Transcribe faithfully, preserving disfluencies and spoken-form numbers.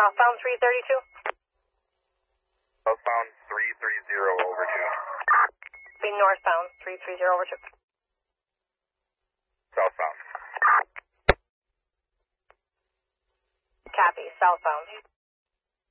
Southbound three thirty-two. Southbound three three zero over two. Be northbound three three zero over two. Southbound. Copy, southbound.